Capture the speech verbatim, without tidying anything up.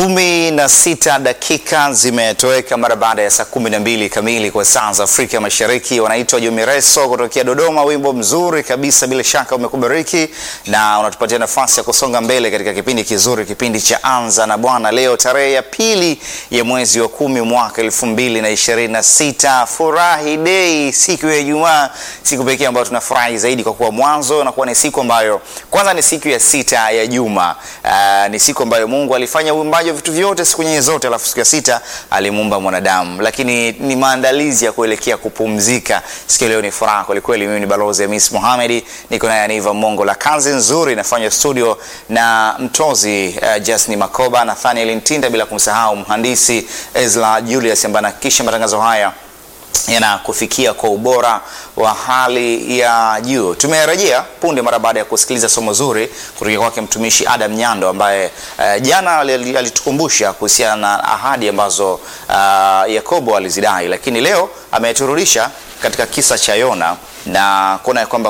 Kumi na sita dakika zimetoweka mara baada ya saa kumi na mbili kamili kwa saa za Afrika Mashariki. Wanaitwa Jumireso kutokea Dodoma, wimbo mzuri kabisa, bila shaka umekubariki na unatupatia nafasi ya kusonga mbele katika kipindi kizuri, kipindi cha Anza na Bwana. Leo tarehe ya pili ya mwezi wa kumi mwaka elfu mbili na ishirini na sita, Furahi Day, siku ya Ijumaa, siku pekee ambayo tunafurahi zaidi kwa kuwa mwanzo unakuwa ni siku ambayo kwanza ni siku ya sita ya juma. Uh, ni siku ambayo Mungu alifanya uumbaji vitu vyote siku nyingi zote, alafu siku ya sita alimuumba mwanadamu, lakini ni maandalizi ya kuelekea kupumzika. Siku leo ni furaha kweli kweli. Mimi ni Balozi Hamis Mohamed, niko naye Aniva Mongo. La kazi nzuri inafanywa studio na mtozi uh, Jasni Makoba, Nathaniel Ntinda, bila kumsahau mhandisi Ezra Julius ambaye anahakikisha matangazo haya yana kufikia kwa ubora wa hali ya juu. Tumerejea punde mara baada ya kusikiliza somo zuri kutoka kwake mtumishi Adam Nyando ambaye uh, jana alitukumbusha kuhusiana na ahadi ambazo uh, Yakobo alizidai, lakini leo ameturudisha katika kisa cha Yona na kuona kwamba